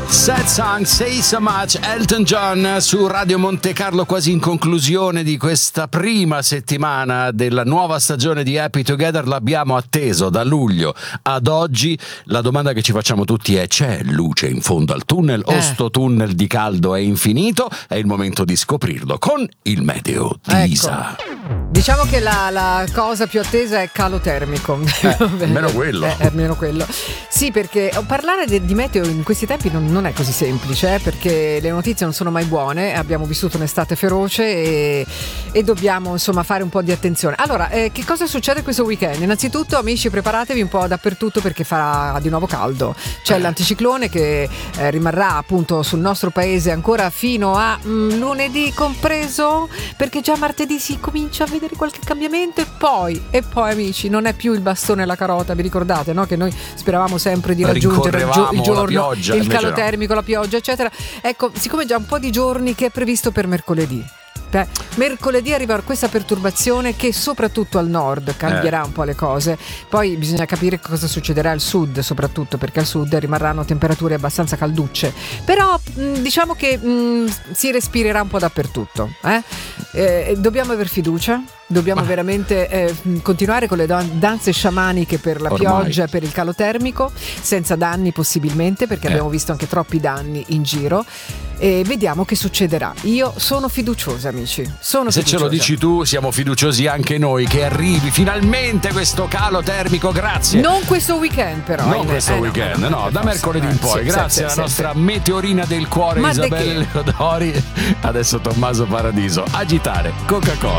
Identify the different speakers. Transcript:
Speaker 1: Sad Song, Say So Much, Elton John su Radio Monte Carlo, quasi in conclusione di questa prima settimana della nuova stagione di Happy Together. L'abbiamo atteso da luglio ad oggi. La domanda che ci facciamo tutti è: c'è luce in fondo al tunnel o sto tunnel di caldo è infinito? È il momento di scoprirlo con il meteo di Isa.
Speaker 2: Diciamo che la cosa più attesa è calo termico.
Speaker 1: Meno quello.
Speaker 2: Meno quello. Sì, perché parlare di meteo in questi tempi non è così semplice, perché le notizie non sono mai buone. Abbiamo vissuto un'estate feroce e dobbiamo insomma fare un po' di attenzione. Allora, che cosa succede questo weekend? Innanzitutto, amici, preparatevi un po' dappertutto perché farà di nuovo caldo. C'è l'anticiclone che rimarrà appunto sul nostro paese ancora fino a lunedì compreso, perché già martedì si comincia a vedere qualche cambiamento e poi amici, non è più il bastone e la carota, vi ricordate, no? Che noi speravamo sempre di raggiungere il giorno,
Speaker 1: pioggia,
Speaker 2: il calo termico, la pioggia, eccetera. Ecco, siccome già un po' di giorni che è previsto per mercoledì. Mercoledì arriva questa perturbazione che soprattutto al nord cambierà un po' le cose. Poi bisogna capire cosa succederà al sud, soprattutto perché al sud rimarranno temperature abbastanza calducce. Però diciamo che si respirerà un po' dappertutto. Dobbiamo aver fiducia. Dobbiamo veramente continuare con le danze sciamaniche per la pioggia, per il calo termico, senza danni possibilmente, perché abbiamo visto anche troppi danni in giro. E vediamo che succederà. Io sono fiduciosa, amici. Se
Speaker 1: ce lo dici tu, siamo fiduciosi anche noi che arrivi finalmente questo calo termico. Grazie.
Speaker 2: Non questo weekend, però.
Speaker 1: Non questo weekend, da mercoledì in poi. Grazie alla nostra meteorina del cuore, Isabella Leodori. Adesso Tommaso Paradiso. Agitare Coca-Cola.